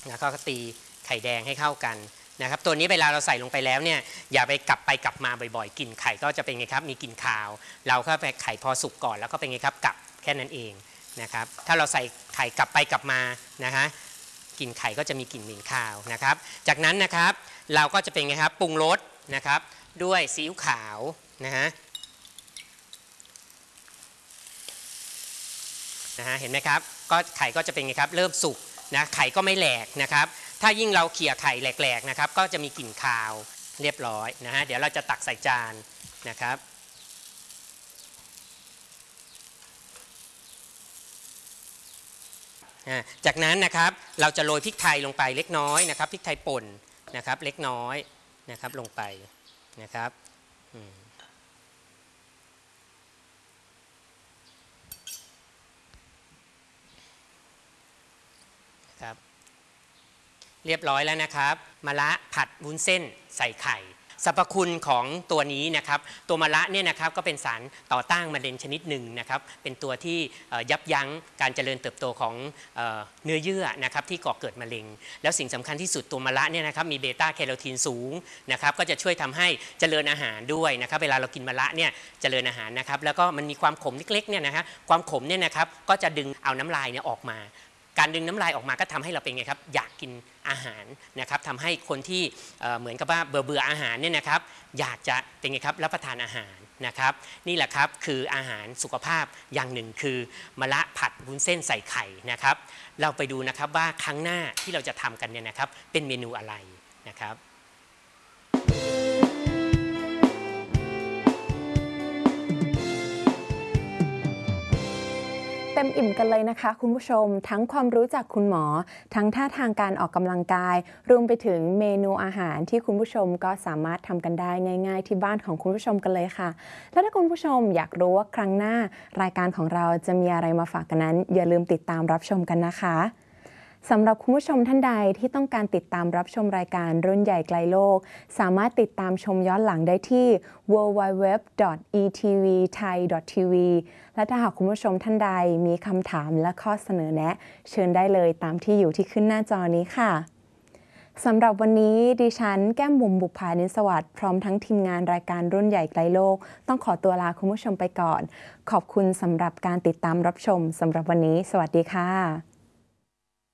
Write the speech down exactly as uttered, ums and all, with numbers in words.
แล้วก็ตีไข่แดงให้เข้ากันนะครับตัวนี้เวลาเราใส่ลงไปแล้วเนี่ยอย่าไปกลับไปกลับมาบ่อยๆกลิ่นไข่ก็จะเป็นไงครับมีกลิ่นคาวเราก็ไปไข่พอสุกก่อนแล้วก็เป็นไงครับกลับแค่นั้นเองนะครับถ้าเราใส่ไข่กลับไปกลับมานะฮะกลิ่นไข่ก็จะมีกลิ่นเหม็นคาวนะครับจากนั้นนะครับเราก็จะเป็นไงครับปรุงรสนะครับด้วยซีอิ๊วขาวนะฮะนะฮะเห็นไหมครับก็ไข่ก็จะเป็นไงครับเริ่มสุกนะไข่ก็ไม่แหลกนะครับถ้ายิ่งเราเขี่ยไข่แหลกๆนะครับก็จะมีกลิ่นคาวเรียบร้อยนะฮะเดี๋ยวเราจะตักใส่จานนะครับจากนั้นนะครับเราจะโรยพริกไทยลงไปเล็กน้อยนะครับพริกไทยป่นนะครับเล็กน้อยนะครับลงไปนะครับครับเรียบร้อยแล้วนะครับมะระผัดวุ้นเส้นใส่ไข่สรรพคุณของตัวนี้นะครับตัวมะระเนี่ยนะครับก็เป็นสารต่อต้านมะเร็งชนิดหนึ่งนะครับเป็นตัวที่ยับยั้งการเจริญเติบโตของเนื้อเยื่อนะครับที่ก่อเกิดมะเร็งแล้วสิ่งสำคัญที่สุดตัวมะระเนี่ยนะครับมีเบต้าแคโรทีนสูงนะครับก็จะช่วยทำให้เจริญอาหารด้วยนะครับเวลาเรากินมะระเนี่ยเจริญอาหารนะครับแล้วก็มันมีความขมเล็กๆเนี่ยนะครับความขมเนี่ยนะครับก็จะดึงเอาน้ำลายเนี่ยออกมาการดึงน้ำลายออกมาก็ทำให้เราเป็นไงครับอยากกินอาหารนะครับทำให้คนที่เหมือนกับว่าเบื่อเบื่ออาหารเนี่ยนะครับอยากจะเป็นไงครับรับประทานอาหารนะครับนี่แหละครับคืออาหารสุขภาพอย่างหนึ่งคือมะระผัดวุ้นเส้นใส่ไข่นะครับเราไปดูนะครับว่าครั้งหน้าที่เราจะทำกันเนี่ยนะครับเป็นเมนูอะไรนะครับเต็มอิ่มกันเลยนะคะคุณผู้ชมทั้งความรู้จากคุณหมอทั้งท่าทางการออกกำลังกายรวมไปถึงเมนูอาหารที่คุณผู้ชมก็สามารถทำกันได้ง่ายๆที่บ้านของคุณผู้ชมกันเลยค่ะและถ้าคุณผู้ชมอยากรู้ว่าครั้งหน้ารายการของเราจะมีอะไรมาฝากกันนั้นอย่าลืมติดตามรับชมกันนะคะสำหรับคุณผู้ชมท่านใดที่ต้องการติดตามรับชมรายการรุ่นใหญ่ไกลโลกสามารถติดตามชมย้อนหลังได้ที่ ดับเบิลยู ดับเบิลยู ดับเบิลยู ดอท อี ที วี ไทย ดอท ที วี และถ้าหากคุณผู้ชมท่านใดมีคำถามและข้อเสนอแนะเชิญได้เลยตามที่อยู่ที่ขึ้นหน้าจอนี้ค่ะสำหรับวันนี้ดิฉันแก้มบุ๋มบุภานิสวัสดิ์พร้อมทั้งทีมงานรายการรุ่นใหญ่ไกลโลกต้องขอตัวลาคุณผู้ชมไปก่อนขอบคุณสำหรับการติดตามรับชมสำหรับวันนี้สวัสดีค่ะ